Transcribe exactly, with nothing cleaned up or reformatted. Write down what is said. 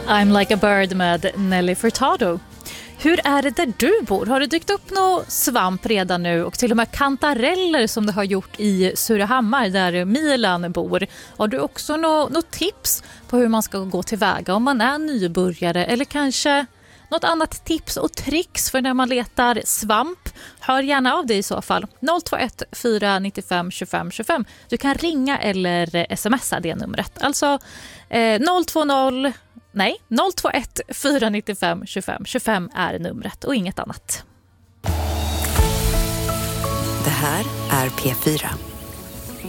I'm like a bird med Nelly Furtado. Hur är det där du bor? Har det dykt upp någon svamp redan nu och till och med kantareller som det har gjort i Surahammar där Milan bor? Har du också något nå tips på hur man ska gå tillväga om man är nybörjare eller kanske något annat tips och tricks för när man letar svamp? Hör gärna av dig i så fall. noll två ett fyra nio fem två fem två fem. Du kan ringa eller smsa det numret. Alltså eh, noll två noll Nej, noll två ett fyra nio fem två fem två fem är numret och inget annat. Det här är P fyra.